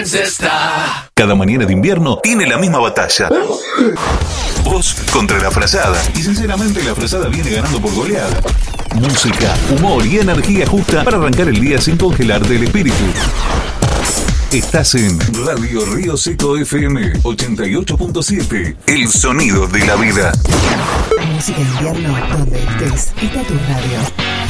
Cada mañana de invierno tiene la misma batalla. Vos contra la frazada. Y sinceramente la frazada viene ganando por goleada. Música, humor y energía justa para arrancar el día sin congelar del espíritu. Estás en Radio Río Seco FM 88.7. El sonido de la vida. Música de invierno, donde estés, está tu radio.